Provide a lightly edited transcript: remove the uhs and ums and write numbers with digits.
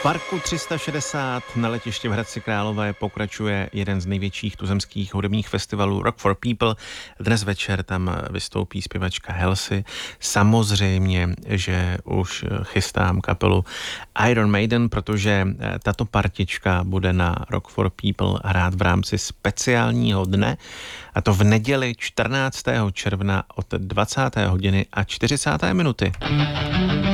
Parku 360 na letiště v Hradci Králové pokračuje jeden z největších tuzemských hudebních festivalů Rock for People. Dnes večer tam vystoupí zpěvačka Halsey. Samozřejmě, že už chystám kapelu Iron Maiden, protože tato partička bude na Rock for People hrát v rámci speciálního dne, a to v neděli 14. června od 20. hodiny a 40. minuty.